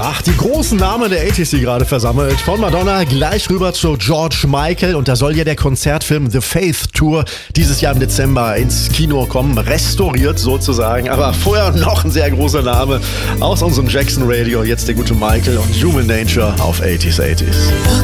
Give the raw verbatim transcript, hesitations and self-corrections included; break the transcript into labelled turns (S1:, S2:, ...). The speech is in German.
S1: Ach, die großen Namen der achtziger, die gerade versammelt. Von Madonna gleich rüber zu George Michael. Und da soll ja der Konzertfilm The Faith Tour dieses Jahr im Dezember ins Kino kommen. Restauriert sozusagen. Aber vorher noch ein sehr großer Name aus unserem Jackson Radio. Jetzt der gute Michael und Human Nature auf achtziger, achtziger.